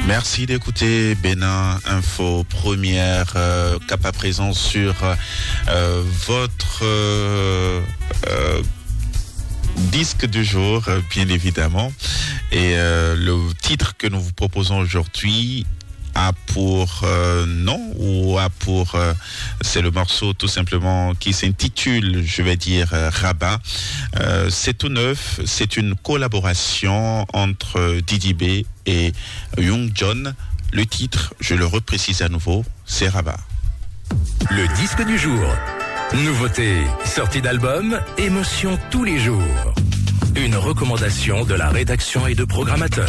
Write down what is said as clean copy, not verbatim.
Merci d'écouter Bénin Info, première cap à présent sur votre disque du jour, bien évidemment. Et le titre que nous vous proposons aujourd'hui a pour nom ou a pour c'est le morceau tout simplement qui s'intitule, je vais dire, Rabat. C'est tout neuf, c'est une collaboration entre Didi B et Young John. Le titre, je le reprécise à nouveau, c'est Rabat. Le disque du jour. Nouveauté, sortie d'album, émotion tous les jours. Une recommandation de la rédaction et de programmateurs.